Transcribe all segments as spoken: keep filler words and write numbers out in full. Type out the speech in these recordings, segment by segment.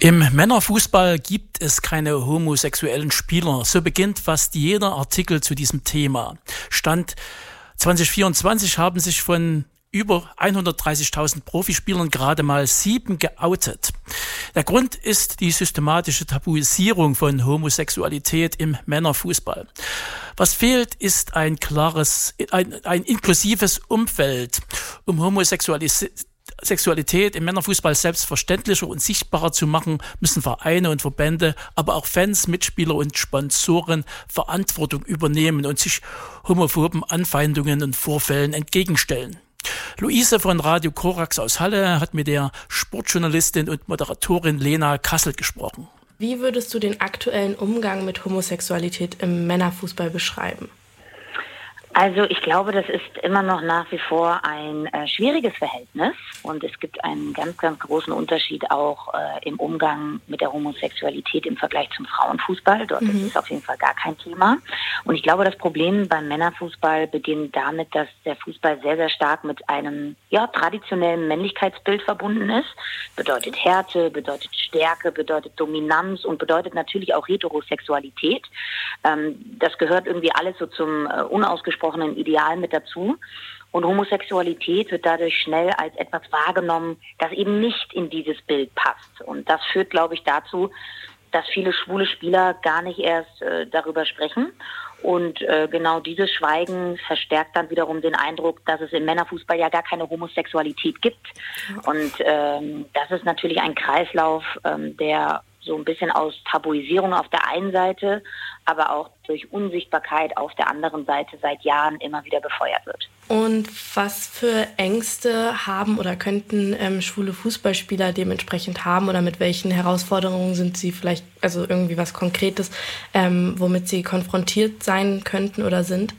Im Männerfußball gibt es keine homosexuellen Spieler. So beginnt fast jeder Artikel zu diesem Thema. Stand zwanzig vierundzwanzig haben sich von über hundertdreißigtausend Profispielern gerade mal sieben geoutet. Der Grund ist die systematische Tabuisierung von Homosexualität im Männerfußball. Was fehlt, ist ein klares, ein, ein inklusives Umfeld, um Homosexualität Sexualität im Männerfußball selbstverständlicher und sichtbarer zu machen, müssen Vereine und Verbände, aber auch Fans, Mitspieler und Sponsoren Verantwortung übernehmen und sich homophoben Anfeindungen und Vorfällen entgegenstellen. Luise von Radio Korax aus Halle hat mit der Sportjournalistin und Moderatorin Lena Kassel gesprochen. Wie würdest du den aktuellen Umgang mit Homosexualität im Männerfußball beschreiben? Also ich glaube, das ist immer noch nach wie vor ein äh, schwieriges Verhältnis und es gibt einen ganz, ganz großen Unterschied auch äh, im Umgang mit der Homosexualität im Vergleich zum Frauenfußball. Dort mhm. ist es auf jeden Fall gar kein Thema. Und ich glaube, das Problem beim Männerfußball beginnt damit, dass der Fußball sehr, sehr stark mit einem ja, traditionellen Männlichkeitsbild verbunden ist. Bedeutet Härte, bedeutet Stärke, bedeutet Dominanz und bedeutet natürlich auch Heterosexualität. Ähm, das gehört irgendwie alles so zum äh, unausgesprochenen Ideal mit dazu. Und Homosexualität wird dadurch schnell als etwas wahrgenommen, das eben nicht in dieses Bild passt. Und das führt, glaube ich, dazu, dass viele schwule Spieler gar nicht erst äh, darüber sprechen. Und äh, genau dieses Schweigen verstärkt dann wiederum den Eindruck, dass es im Männerfußball ja gar keine Homosexualität gibt. Und ähm, das ist natürlich ein Kreislauf, ähm, der so ein bisschen aus Tabuisierung auf der einen Seite, aber auch durch Unsichtbarkeit auf der anderen Seite seit Jahren immer wieder befeuert wird. Und was für Ängste haben oder könnten ähm, schwule Fußballspieler dementsprechend haben oder mit welchen Herausforderungen sind sie vielleicht, also irgendwie was Konkretes, ähm, womit sie konfrontiert sein könnten oder sind?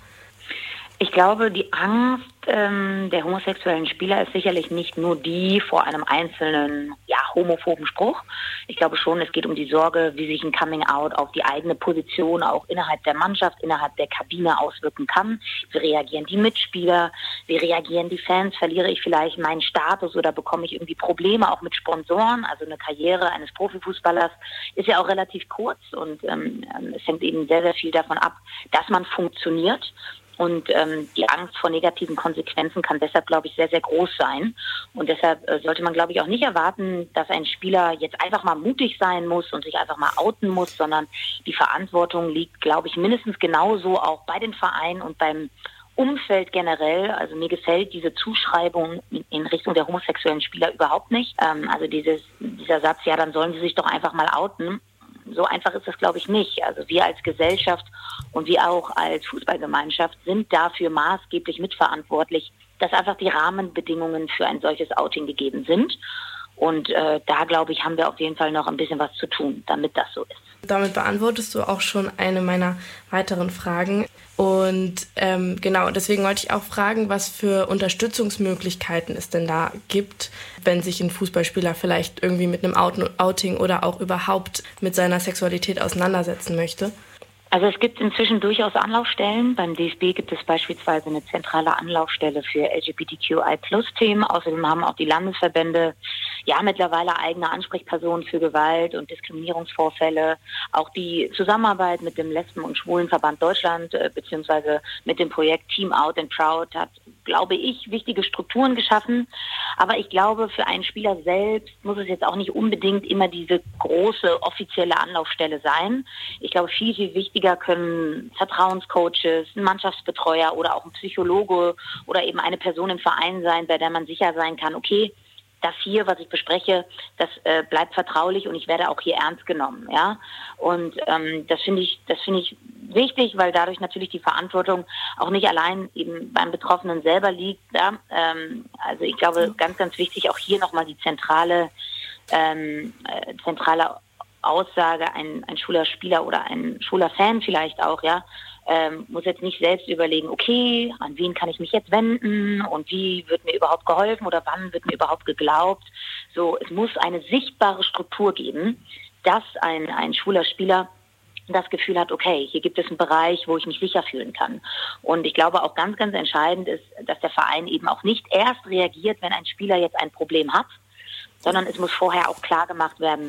Ich glaube, die Angst ähm, der homosexuellen Spieler ist sicherlich nicht nur die vor einem einzelnen, ja, homophoben Spruch. Ich glaube schon, es geht um die Sorge, wie sich ein Coming-out auf die eigene Position auch innerhalb der Mannschaft, innerhalb der Kabine auswirken kann. Wie reagieren die Mitspieler? Wie reagieren die Fans? Verliere ich vielleicht meinen Status oder bekomme ich irgendwie Probleme auch mit Sponsoren? Also eine Karriere eines Profifußballers ist ja auch relativ kurz und ähm, es hängt eben sehr, sehr viel davon ab, dass man funktioniert. Und ähm, die Angst vor negativen Konsequenzen kann deshalb, glaube ich, sehr, sehr groß sein. Und deshalb äh, sollte man, glaube ich, auch nicht erwarten, dass ein Spieler jetzt einfach mal mutig sein muss und sich einfach mal outen muss, sondern die Verantwortung liegt, glaube ich, mindestens genauso auch bei den Vereinen und beim Umfeld generell. Also mir gefällt diese Zuschreibung in Richtung der homosexuellen Spieler überhaupt nicht. Ähm, also dieses, dieser Satz, ja, dann sollen sie sich doch einfach mal outen. So einfach ist das, glaube ich, nicht. Also wir als Gesellschaft und wir auch als Fußballgemeinschaft sind dafür maßgeblich mitverantwortlich, dass einfach die Rahmenbedingungen für ein solches Outing gegeben sind. Und äh, da, glaube ich, haben wir auf jeden Fall noch ein bisschen was zu tun, damit das so ist. Damit beantwortest du auch schon eine meiner weiteren Fragen. Und ähm, genau, deswegen wollte ich auch fragen, was für Unterstützungsmöglichkeiten es denn da gibt, wenn sich ein Fußballspieler vielleicht irgendwie mit einem Outing oder auch überhaupt mit seiner Sexualität auseinandersetzen möchte. Also es gibt inzwischen durchaus Anlaufstellen. Beim D F B gibt es beispielsweise eine zentrale Anlaufstelle für L G B T Q I Plus Themen. Außerdem haben auch die Landesverbände ja mittlerweile eigene Ansprechpersonen für Gewalt und Diskriminierungsvorfälle. Auch die Zusammenarbeit mit dem Lesben- und Schwulenverband Deutschland äh, beziehungsweise mit dem Projekt Team Out and Proud hat, glaube ich, wichtige Strukturen geschaffen. Aber ich glaube, für einen Spieler selbst muss es jetzt auch nicht unbedingt immer diese große offizielle Anlaufstelle sein. Ich glaube, viel, viel wichtiger können Vertrauenscoaches, ein Mannschaftsbetreuer oder auch ein Psychologe oder eben eine Person im Verein sein, bei der man sicher sein kann, okay, das hier, was ich bespreche, das äh, bleibt vertraulich und ich werde auch hier ernst genommen, ja. Und ähm, das finde ich, das finde ich wichtig, weil dadurch natürlich die Verantwortung auch nicht allein eben beim Betroffenen selber liegt. Ja? Ähm, also ich glaube, ganz, ganz wichtig auch hier nochmal die zentrale, ähm, äh, zentrale Aussage, ein, ein schwuler Spieler oder ein schwuler Fan vielleicht auch, ja, ähm, muss jetzt nicht selbst überlegen, okay, an wen kann ich mich jetzt wenden und wie wird mir überhaupt geholfen oder wann wird mir überhaupt geglaubt. So, es muss eine sichtbare Struktur geben, dass ein, ein schwuler Spieler das Gefühl hat, okay, hier gibt es einen Bereich, wo ich mich sicher fühlen kann. Und ich glaube auch ganz, ganz entscheidend ist, dass der Verein eben auch nicht erst reagiert, wenn ein Spieler jetzt ein Problem hat, sondern es muss vorher auch klar gemacht werden,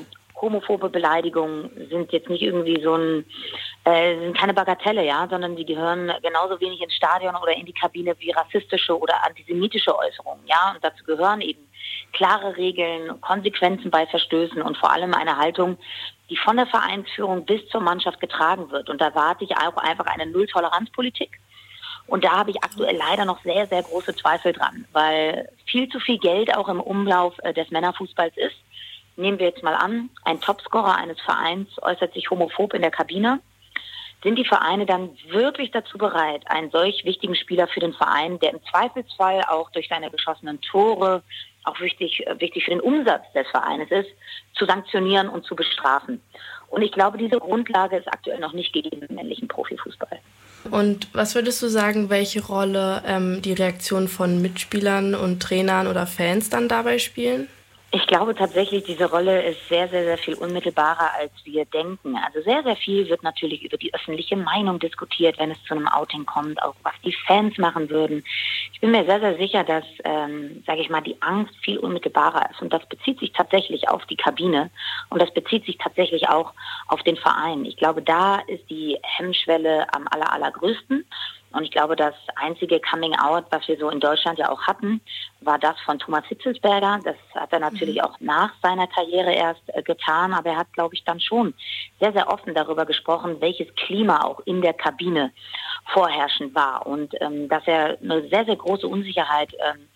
homophobe Beleidigungen sind jetzt nicht irgendwie so ein, äh, sind keine Bagatelle, ja, sondern die gehören genauso wenig ins Stadion oder in die Kabine wie rassistische oder antisemitische Äußerungen, ja. Und dazu gehören eben klare Regeln, Konsequenzen bei Verstößen und vor allem eine Haltung, die von der Vereinsführung bis zur Mannschaft getragen wird. Und da erwarte ich auch einfach eine Null-Toleranz-Politik. Und da habe ich aktuell leider noch sehr, sehr große Zweifel dran, weil viel zu viel Geld auch im Umlauf des Männerfußballs ist. Nehmen wir jetzt mal an, ein Topscorer eines Vereins äußert sich homophob in der Kabine. Sind die Vereine dann wirklich dazu bereit, einen solch wichtigen Spieler für den Verein, der im Zweifelsfall auch durch seine geschossenen Tore auch wichtig, wichtig für den Umsatz des Vereines ist, zu sanktionieren und zu bestrafen? Und ich glaube, diese Grundlage ist aktuell noch nicht gegeben im männlichen Profifußball. Und was würdest du sagen, welche Rolle ähm, die Reaktion von Mitspielern und Trainern oder Fans dann dabei spielen? Ich glaube tatsächlich, diese Rolle ist sehr, sehr, sehr viel unmittelbarer, als wir denken. Also sehr, sehr viel wird natürlich über die öffentliche Meinung diskutiert, wenn es zu einem Outing kommt, auch was die Fans machen würden. Ich bin mir sehr, sehr sicher, dass, ähm, sage ich mal, die Angst viel unmittelbarer ist. Und das bezieht sich tatsächlich auf die Kabine und das bezieht sich tatsächlich auch auf den Verein. Ich glaube, da ist die Hemmschwelle am aller, allergrößten. Und ich glaube, das einzige Coming-out, was wir so in Deutschland ja auch hatten, war das von Thomas Hitzelsberger. Das hat er natürlich mhm. auch nach seiner Karriere erst äh, getan. Aber er hat, glaube ich, dann schon sehr, sehr offen darüber gesprochen, welches Klima auch in der Kabine vorherrschend war. Und ähm, dass er eine sehr, sehr große Unsicherheit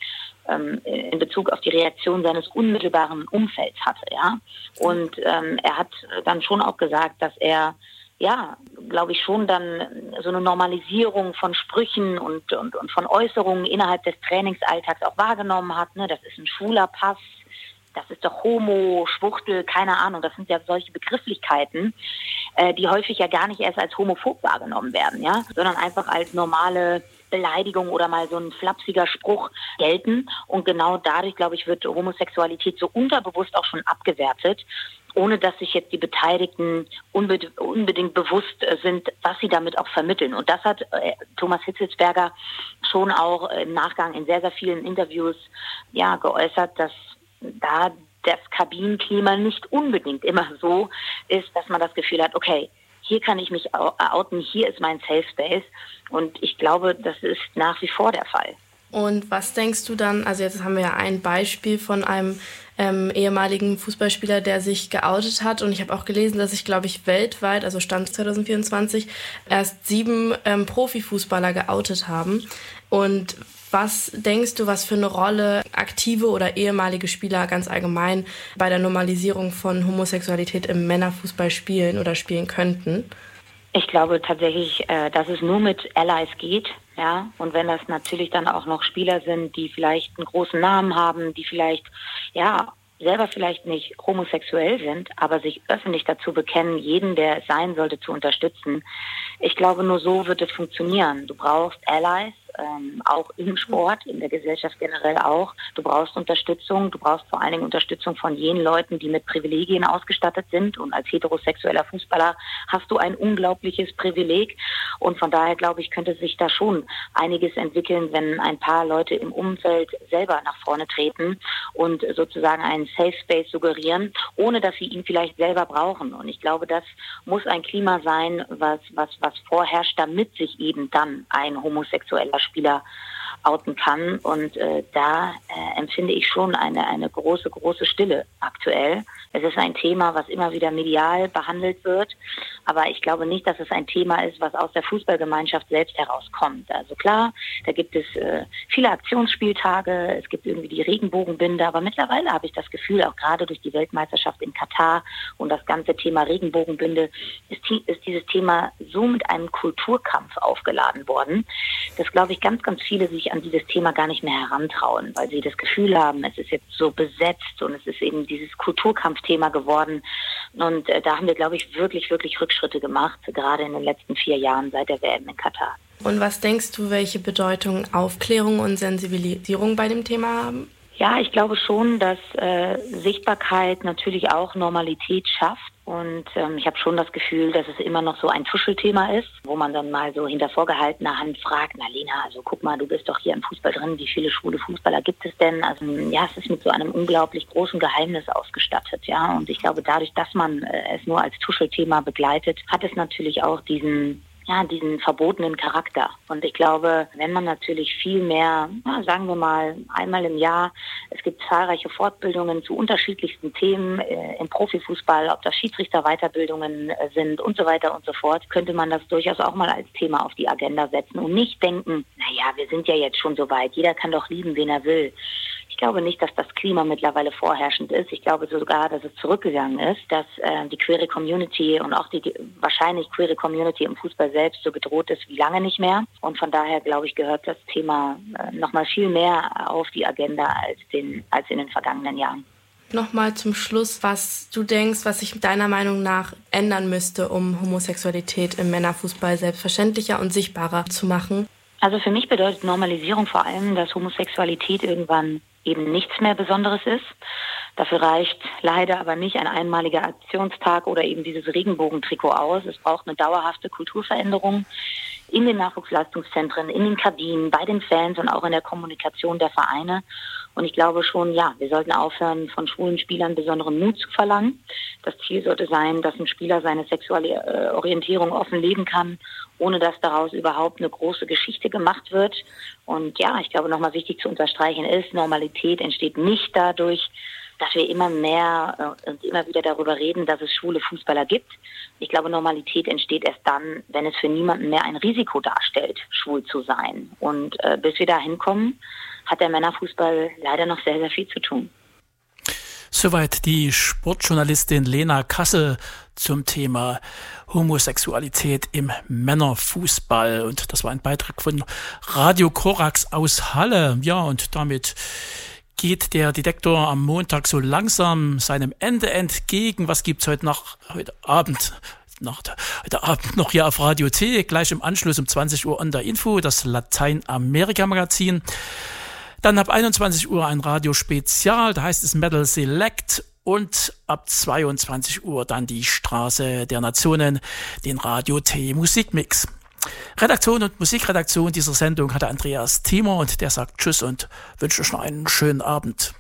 ähm, in Bezug auf die Reaktion seines unmittelbaren Umfelds hatte. Ja? Und ähm, er hat dann schon auch gesagt, dass er ja, glaube ich schon dann so eine Normalisierung von Sprüchen und, und, und von Äußerungen innerhalb des Trainingsalltags auch wahrgenommen hat. Ne? Das ist ein schwuler Pass, das ist doch Homo, Schwuchtel, keine Ahnung. Das sind ja solche Begrifflichkeiten, äh, die häufig ja gar nicht erst als homophob wahrgenommen werden, ja, sondern einfach als normale Beleidigung oder mal so ein flapsiger Spruch gelten. Und genau dadurch, glaube ich, wird Homosexualität so unterbewusst auch schon abgewertet, ohne dass sich jetzt die Beteiligten unbe- unbedingt bewusst sind, was sie damit auch vermitteln. Und das hat äh, Thomas Hitzelsberger schon auch im Nachgang in sehr, sehr vielen Interviews ja geäußert, dass da das Kabinenklima nicht unbedingt immer so ist, dass man das Gefühl hat, okay, hier kann ich mich outen, hier ist mein Safe Space. Und ich glaube, das ist nach wie vor der Fall. Und was denkst du dann, also jetzt haben wir ja ein Beispiel von einem ähm, ehemaligen Fußballspieler, der sich geoutet hat. Und ich habe auch gelesen, dass sich, glaube ich, weltweit, also Stand zwanzig vierundzwanzig, erst sieben ähm, Profifußballer geoutet haben. Und was denkst du, was für eine Rolle aktive oder ehemalige Spieler ganz allgemein bei der Normalisierung von Homosexualität im Männerfußball spielen oder spielen könnten? Ich glaube tatsächlich, dass es nur mit Allies geht. Ja, und wenn das natürlich dann auch noch Spieler sind, die vielleicht einen großen Namen haben, die vielleicht, ja, selber vielleicht nicht homosexuell sind, aber sich öffentlich dazu bekennen, jeden, der es sein sollte, zu unterstützen. Ich glaube, nur so wird es funktionieren. Du brauchst Allies, ähm, auch im Sport, in der Gesellschaft generell auch. Du brauchst Unterstützung. Du brauchst vor allen Dingen Unterstützung von jenen Leuten, die mit Privilegien ausgestattet sind. Und als heterosexueller Fußballer hast du ein unglaubliches Privileg. Und von daher, glaube ich, könnte sich da schon einiges entwickeln, wenn ein paar Leute im Umfeld selber nach vorne treten und sozusagen einen Safe Space suggerieren, ohne dass sie ihn vielleicht selber brauchen. Und ich glaube, das muss ein Klima sein, was, was, was vorherrscht, damit sich eben dann ein homosexueller Spieler outen kann. Und äh, da äh, empfinde ich schon eine, eine große, große Stille aktuell. Es ist ein Thema, was immer wieder medial behandelt wird. Aber ich glaube nicht, dass es ein Thema ist, was aus der Fußballgemeinschaft selbst herauskommt. Also klar, da gibt es äh, viele Aktionsspieltage, es gibt irgendwie die Regenbogenbinde, aber mittlerweile habe ich das Gefühl, auch gerade durch die Weltmeisterschaft in Katar und das ganze Thema Regenbogenbinde, ist, ist dieses Thema so mit einem Kulturkampf aufgeladen worden, dass, glaube ich, ganz, ganz viele sich an dieses Thema gar nicht mehr herantrauen, weil sie das Gefühl haben, es ist jetzt so besetzt und es ist eben dieses Kulturkampfthema geworden. Und äh, da haben wir, glaube ich, wirklich, wirklich Rückschritte gemacht, gerade in den letzten vier Jahren seit der W M in Katar. Und was denkst du, welche Bedeutung Aufklärung und Sensibilisierung bei dem Thema haben? Ja, ich glaube schon, dass äh, Sichtbarkeit natürlich auch Normalität schafft. Und ähm, ich habe schon das Gefühl, dass es immer noch so ein Tuschelthema ist, wo man dann mal so hinter vorgehaltener Hand fragt, na Lena, also guck mal, du bist doch hier im Fußball drin, wie viele schwule Fußballer gibt es denn? Also ja, es ist mit so einem unglaublich großen Geheimnis ausgestattet, ja. Und ich glaube, dadurch, dass man äh, es nur als Tuschelthema begleitet, hat es natürlich auch diesen ja, diesen verbotenen Charakter. Und ich glaube, wenn man natürlich viel mehr, ja, sagen wir mal, einmal im Jahr, es gibt zahlreiche Fortbildungen zu unterschiedlichsten Themen äh, im Profifußball, ob das Schiedsrichterweiterbildungen äh, sind und so weiter und so fort, könnte man das durchaus auch mal als Thema auf die Agenda setzen und nicht denken, naja, wir sind ja jetzt schon so weit, jeder kann doch lieben, wen er will. Ich glaube nicht, dass das Klima mittlerweile vorherrschend ist. Ich glaube sogar, dass es zurückgegangen ist, dass äh, die queere Community und auch die wahrscheinlich queere Community im Fußball selbst so bedroht ist wie lange nicht mehr. Und von daher, glaube ich, gehört das Thema äh, nochmal viel mehr auf die Agenda als, den, als in den vergangenen Jahren. Nochmal zum Schluss, was du denkst, was sich deiner Meinung nach ändern müsste, um Homosexualität im Männerfußball selbstverständlicher und sichtbarer zu machen. Also für mich bedeutet Normalisierung vor allem, dass Homosexualität irgendwann eben nichts mehr Besonderes ist. Dafür reicht leider aber nicht ein einmaliger Aktionstag oder eben dieses Regenbogentrikot aus. Es braucht eine dauerhafte Kulturveränderung in den Nachwuchsleistungszentren, in den Kabinen, bei den Fans und auch in der Kommunikation der Vereine. Und ich glaube schon, ja, wir sollten aufhören, von schwulen Spielern besonderen Mut zu verlangen. Das Ziel sollte sein, dass ein Spieler seine sexuelle Orientierung offen leben kann, ohne dass daraus überhaupt eine große Geschichte gemacht wird. Und ja, ich glaube, nochmal wichtig zu unterstreichen ist, Normalität entsteht nicht dadurch, dass wir immer mehr äh, und immer wieder darüber reden, dass es schwule Fußballer gibt. Ich glaube, Normalität entsteht erst dann, wenn es für niemanden mehr ein Risiko darstellt, schwul zu sein. Und äh, bis wir da hinkommen, hat der Männerfußball leider noch sehr, sehr viel zu tun. Soweit die Sportjournalistin Lena Kassel zum Thema Homosexualität im Männerfußball. Und das war ein Beitrag von Radio Korax aus Halle. Ja, und damit geht der Detektor am Montag so langsam seinem Ende entgegen. Was gibt's heute noch, heute Abend? Noch, heute Abend noch hier auf Radio T, gleich im Anschluss um zwanzig Uhr an der Info, das Lateinamerika-Magazin. Dann ab einundzwanzig Uhr ein Radiospezial, da heißt es Metal Select. Und ab zweiundzwanzig Uhr dann die Straße der Nationen, den Radio T Musikmix. Redaktion und Musikredaktion dieser Sendung hatte Andreas Thiemer und der sagt Tschüss und wünscht euch noch einen schönen Abend.